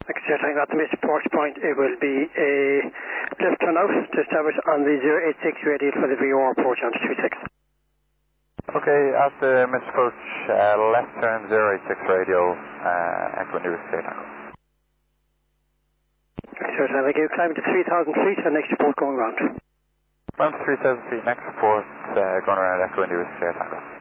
Exeter Tango at the Mr. Porch Point. It will be a left turn out to establish on the 086 radio for the VOR approach on 26. Okay, at the Mr. Porch, left turn 086 radio, Echo India Whiskey Tango. Exeter Tango, climb to 3,000 feet and next report going round. Climb to 3,000 feet, next report going around Echo India Whiskey Tango.